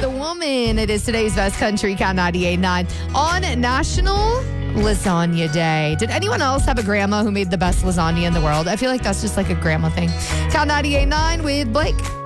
the woman. It is today's best country, Count 98.9 on National Lasagna Day. Did anyone else have a grandma who made the best lasagna in the world? I feel like that's just like a grandma thing. Count 98.9 with Blake.